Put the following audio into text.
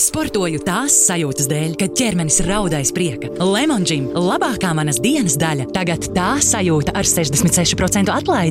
Es sportoju tās sajūtas dēļ, kad ķermenis raud aiz prieka. Lemon Gym – labākā manas dienas daļa. Tagad tā sajūta ar 66% atlaidi.